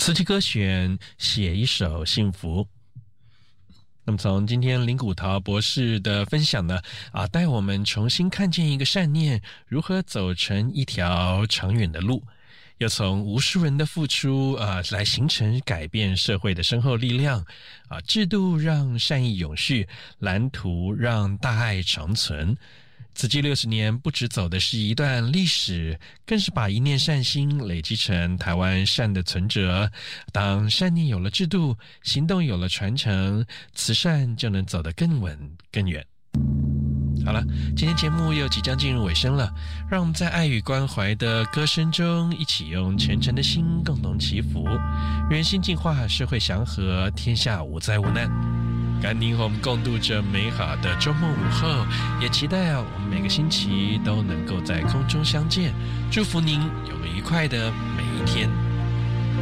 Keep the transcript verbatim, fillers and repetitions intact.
词曲歌选，写一首幸福。那么从今天林古桃博士的分享呢，啊，带我们重新看见一个善念如何走成一条长远的路，又从无数人的付出啊，来形成改变社会的深厚力量啊，制度让善意永续，蓝图让大爱长存。慈济六十年不只走的是一段历史，更是把一念善心累积成台湾善的存折。当善念有了制度，行动有了传承，慈善就能走得更稳更远。好了，今天节目又即将进入尾声了，让我们在爱与关怀的歌声中，一起用虔诚的心共同祈福，人心净化，社会祥和，天下无灾无难。甘宁和我们共度着美好的周末午后，也期待啊，我们每个星期都能够在空中相见。祝福您有个愉快的每一天。